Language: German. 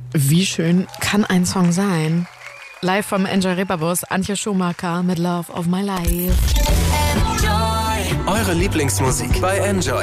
Wie schön kann ein Song sein? Live vom Enjoy Reeperbus, Antje Schumacher mit Love of My Life. Eure Lieblingsmusik bei Enjoy.